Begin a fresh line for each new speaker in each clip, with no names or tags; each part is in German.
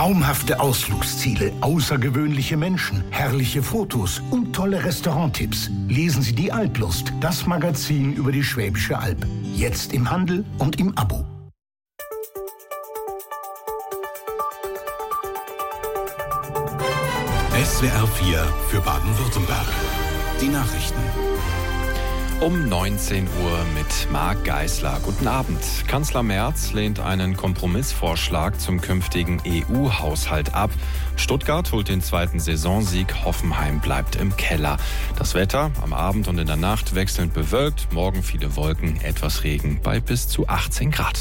Traumhafte Ausflugsziele, außergewöhnliche Menschen, herrliche Fotos und tolle Restauranttipps. Lesen Sie die Alplust, das Magazin über die Schwäbische Alb. Jetzt im Handel und im Abo.
SWR 4 für Baden-Württemberg. Die Nachrichten.
Um 19 Uhr mit Marc Geisler. Guten Abend. Kanzler Merz lehnt einen Kompromissvorschlag zum künftigen EU-Haushalt ab. Stuttgart holt den zweiten Saisonsieg, Hoffenheim bleibt im Keller. Das Wetter am Abend und in der Nacht wechselnd bewölkt, morgen viele Wolken, etwas Regen bei bis zu 18 Grad.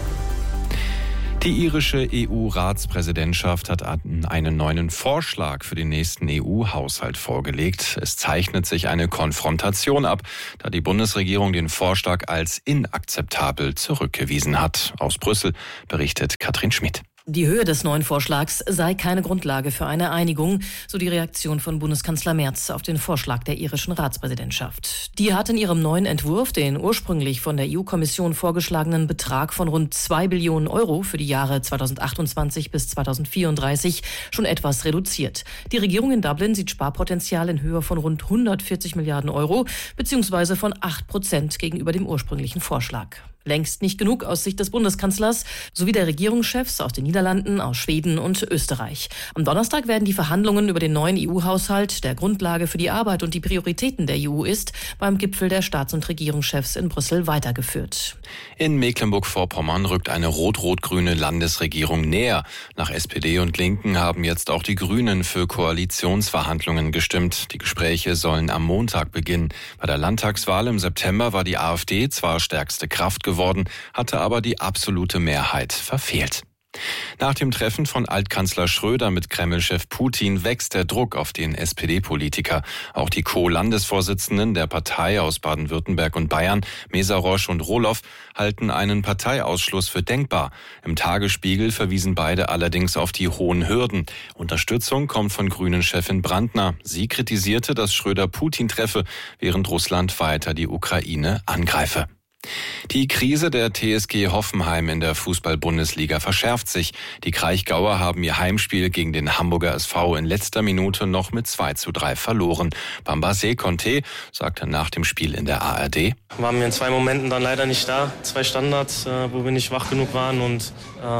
Die irische EU-Ratspräsidentschaft hat einen neuen Vorschlag für den nächsten EU-Haushalt vorgelegt. Es zeichnet sich eine Konfrontation ab, da die Bundesregierung den Vorschlag als inakzeptabel zurückgewiesen hat. Aus Brüssel berichtet Katrin Schmid.
Die Höhe des neuen Vorschlags sei keine Grundlage für eine Einigung, so die Reaktion von Bundeskanzler Merz auf den Vorschlag der irischen Ratspräsidentschaft. Die hat in ihrem neuen Entwurf den ursprünglich von der EU-Kommission vorgeschlagenen Betrag von rund 2 Billionen Euro für die Jahre 2028 bis 2034 schon etwas reduziert. Die Regierung in Dublin sieht Sparpotenzial in Höhe von rund 140 Milliarden Euro, beziehungsweise von 8% gegenüber dem ursprünglichen Vorschlag. Längst nicht genug aus Sicht des Bundeskanzlers sowie der Regierungschefs aus den Niederlanden, aus Schweden und Österreich. Am Donnerstag werden die Verhandlungen über den neuen EU-Haushalt, der Grundlage für die Arbeit und die Prioritäten der EU ist, beim Gipfel der Staats- und Regierungschefs in Brüssel weitergeführt.
In Mecklenburg-Vorpommern rückt eine rot-rot-grüne Landesregierung näher. Nach SPD und Linken haben jetzt auch die Grünen für Koalitionsverhandlungen gestimmt. Die Gespräche sollen am Montag beginnen. Bei der Landtagswahl im September war die AfD zwar stärkste Kraft geworden, hatte aber die absolute Mehrheit verfehlt. Nach dem Treffen von Altkanzler Schröder mit Kreml-Chef Putin wächst der Druck auf den SPD-Politiker. Auch die Co-Landesvorsitzenden der Partei aus Baden-Württemberg und Bayern, Mesarosch und Rohloff, halten einen Parteiausschluss für denkbar. Im Tagesspiegel verwiesen beide allerdings auf die hohen Hürden. Unterstützung kommt von Grünen-Chefin Brandner. Sie kritisierte, dass Schröder Putin treffe, während Russland weiter die Ukraine angreife. Die Krise der TSG Hoffenheim in der Fußball-Bundesliga verschärft sich. Die Kraichgauer haben ihr Heimspiel gegen den Hamburger SV in letzter Minute noch mit 2:3 verloren. Bambassé Conté sagte nach dem Spiel in der ARD:
Waren wir in 2 Momenten dann leider nicht da. 2 Standards, wo wir nicht wach genug waren und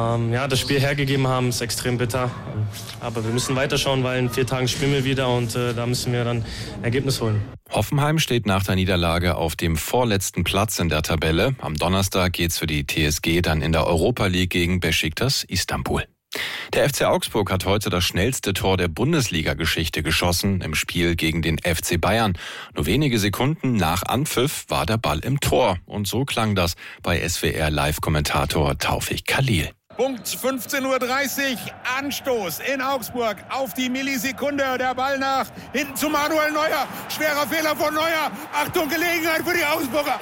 das Spiel hergegeben haben, ist extrem bitter. Aber wir müssen weiterschauen, weil in 4 Tagen spielen wir wieder und da müssen wir dann Ergebnis holen.
Hoffenheim steht nach der Niederlage auf dem vorletzten Platz in der Tabelle. Am Donnerstag geht's für die TSG dann in der Europa League gegen Beşiktaş Istanbul. Der FC Augsburg hat heute das schnellste Tor der Bundesliga-Geschichte geschossen im Spiel gegen den FC Bayern. Nur wenige Sekunden nach Anpfiff war der Ball im Tor. Und so klang das bei SWR-Live-Kommentator Taufik Khalil.
Punkt 15:30 Uhr, Anstoß in Augsburg auf die Millisekunde. Der Ball nach hinten zu Manuel Neuer. Schwerer Fehler von Neuer. Achtung, Gelegenheit für die Augsburger.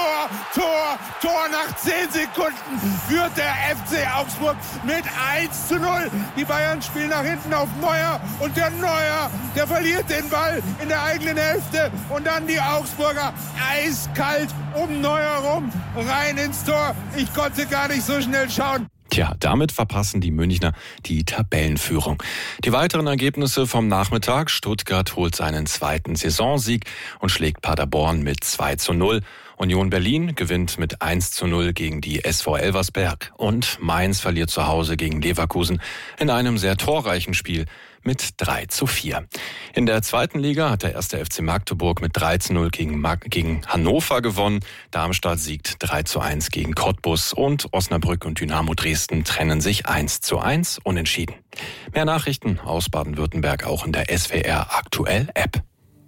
Tor nach 10 Sekunden führt der FC Augsburg mit 1:0. Die Bayern spielen nach hinten auf Neuer und der Neuer, der verliert den Ball in der eigenen Hälfte und dann die Augsburger eiskalt um Neuer rum, rein ins Tor. Ich konnte gar nicht so schnell schauen.
Tja, damit verpassen die Münchner die Tabellenführung. Die weiteren Ergebnisse vom Nachmittag: Stuttgart holt seinen zweiten Saisonsieg und schlägt Paderborn mit 2:0. Union Berlin gewinnt mit 1:0 gegen die SV Elversberg. Und Mainz verliert zu Hause gegen Leverkusen in einem sehr torreichen Spiel mit 3:4. In der zweiten Liga hat der 1. FC Magdeburg mit 3:0 gegen Hannover gewonnen. Darmstadt siegt 3:1 gegen Cottbus und Osnabrück und Dynamo Dresden trennen sich 1:1 unentschieden. Mehr Nachrichten aus Baden-Württemberg auch in der SWR Aktuell App.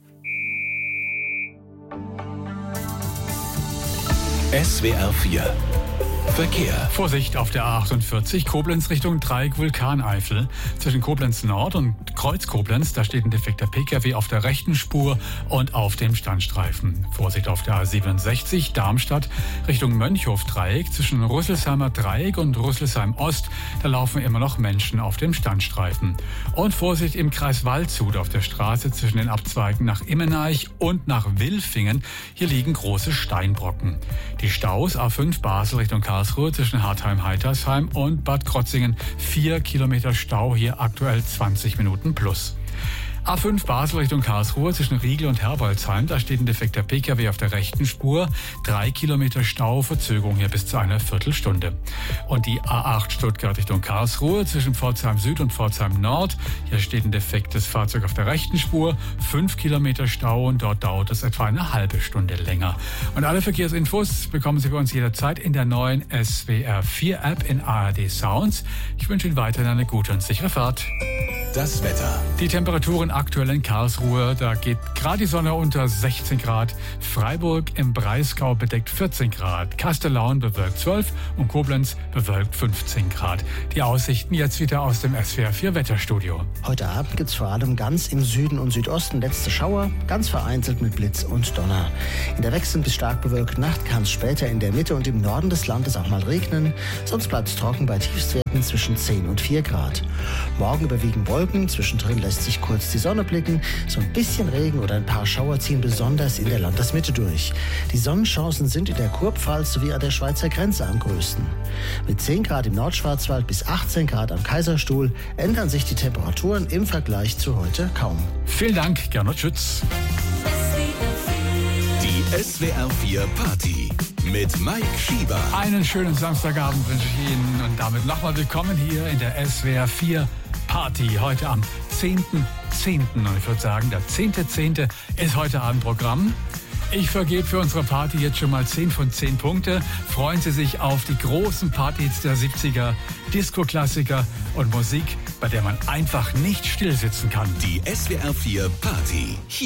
SWR 4 Verkehr.
Vorsicht auf der A48 Koblenz Richtung Dreieck Vulkaneifel. Zwischen Koblenz Nord und Kreuz Koblenz, da steht ein defekter Pkw auf der rechten Spur und auf dem Standstreifen. Vorsicht auf der A67 Darmstadt Richtung Mönchhof Dreieck. Zwischen Rüsselsheimer Dreieck und Rüsselsheim Ost, da laufen immer noch Menschen auf dem Standstreifen. Und Vorsicht im Kreis Waldshut auf der Straße zwischen den Abzweigen nach Immenaich und nach Wilfingen. Hier liegen große Steinbrocken. Die Staus A5 Basel Richtung Karlsruhe zwischen Hartheim-Heitersheim und Bad Krotzingen. 4 Kilometer Stau, hier aktuell 20 Minuten plus. A5 Basel Richtung Karlsruhe zwischen Riegel und Herbolzheim. Da steht ein defekter Pkw auf der rechten Spur. 3 Kilometer Stau, Verzögerung hier bis zu einer Viertelstunde. Und die A8 Stuttgart Richtung Karlsruhe zwischen Pforzheim Süd und Pforzheim Nord. Hier steht ein defektes Fahrzeug auf der rechten Spur. 5 Kilometer Stau und dort dauert es etwa eine halbe Stunde länger. Und alle Verkehrsinfos bekommen Sie bei uns jederzeit in der neuen SWR4 App in ARD Sounds. Ich wünsche Ihnen weiterhin eine gute und sichere Fahrt.
Das Wetter.
Die Temperaturen aktuell in Karlsruhe, da geht gerade die Sonne unter 16 Grad. Freiburg im Breisgau bedeckt 14 Grad. Kastellaun bewölkt 12 und Koblenz bewölkt 15 Grad. Die Aussichten jetzt wieder aus dem SWR4 Wetterstudio.
Heute Abend gibt es vor allem ganz im Süden und Südosten letzte Schauer, ganz vereinzelt mit Blitz und Donner. In der wechselnd bis stark bewölkten Nacht kann es später in der Mitte und im Norden des Landes auch mal regnen. Sonst bleibt es trocken bei Tiefstwerten zwischen 10 und 4 Grad. Morgen überwiegen Wolken, zwischendrin lässt sich kurz die Sonne blicken. So ein bisschen Regen oder ein paar Schauer ziehen besonders in der Landesmitte durch. Die Sonnenchancen sind in der Kurpfalz sowie an der Schweizer Grenze am größten. Mit 10 Grad im Nordschwarzwald bis 18 Grad am Kaiserstuhl ändern sich die Temperaturen im Vergleich zu heute kaum.
Vielen Dank, Gernot Schütz.
Die SWR4 Party mit Mike Schieber.
Einen schönen Samstagabend wünsche ich Ihnen und damit nochmal willkommen hier in der SWR4 Party. Heute am 10.10. Und ich würde sagen, der 10.10. ist heute Abendprogramm. Ich vergebe für unsere Party jetzt schon mal 10 von 10 Punkte. Freuen Sie sich auf die großen Partys der 70er, Disco-Klassiker und Musik, bei der man einfach nicht stillsitzen kann.
Die SWR4 Party.